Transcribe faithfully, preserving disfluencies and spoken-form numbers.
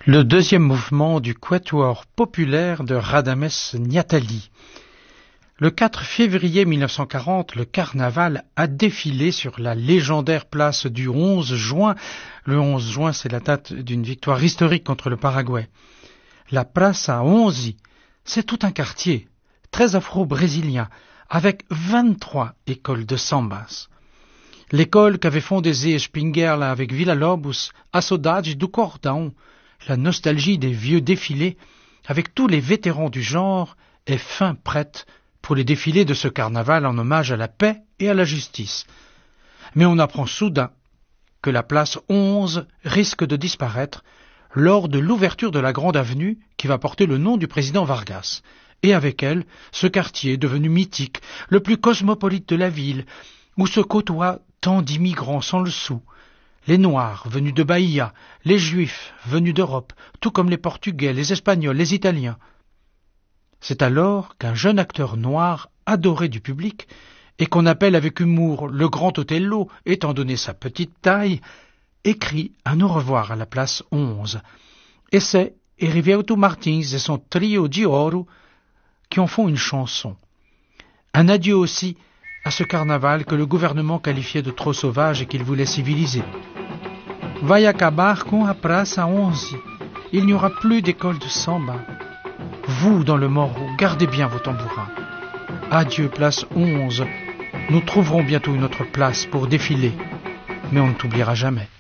Le deuxième mouvement du quatuor populaire de Radames Niatali. Le quatre février mille neuf cent quarante, le carnaval a défilé sur la légendaire place du onze juin. Le onze juin, c'est la date d'une victoire historique contre le Paraguay. La Praça onze, c'est tout un quartier, très afro-brésilien, avec vingt-trois écoles de sambas. L'école qu'avait fondée Zé Spinguerla avec Villa-Lobos, a saudade do cordão, la nostalgie des vieux défilés, avec tous les vétérans du genre, est fin prête pour les défilés de ce carnaval en hommage à la paix et à la justice. Mais on apprend soudain que la place onze risque de disparaître lors de l'ouverture de la grande avenue qui va porter le nom du président Vargas, et avec elle, ce quartier devenu mythique, le plus cosmopolite de la ville, où se côtoient tant d'immigrants sans le sou, les Noirs venus de Bahia, les Juifs venus d'Europe, tout comme les Portugais, les Espagnols, les Italiens. C'est alors qu'un jeune acteur noir, adoré du public, et qu'on appelle avec humour le grand Othello, étant donné sa petite taille, écrit un au revoir à la place onze. Et c'est Heriveuto Martins et son trio de Ouro qui en font une chanson. Un adieu aussi à ce carnaval que le gouvernement qualifiait de trop sauvage et qu'il voulait civiliser. Vai acabar com a Praça onze. Il n'y aura plus d'école de samba. Vous, dans le Morro, gardez bien vos tambourins. Adieu, place onze. Nous trouverons bientôt une autre place pour défiler, mais on ne t'oubliera jamais.